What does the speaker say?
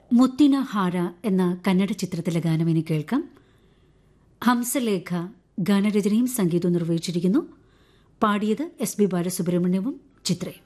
മുത്തിന ഹാര എന്ന കന്നഡ ചിത്രത്തിലെ ഗാനം ഇനി കേൾക്കാം. ഹംസലേഖ ഗാനരചനയും സംഗീതവും നിർവഹിച്ചിരിക്കുന്നു. പാടിയത് എസ് ബി ബാലസുബ്രഹ്മണ്യവും ചിത്രയും.